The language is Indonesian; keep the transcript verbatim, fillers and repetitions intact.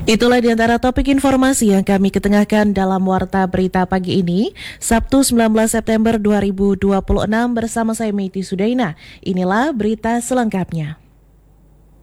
Itulah di antara topik informasi yang kami ketengahkan dalam Warta Berita pagi ini, Sabtu sembilan belas September dua ribu dua puluh enam bersama saya Meiti Sudaina. Inilah berita selengkapnya.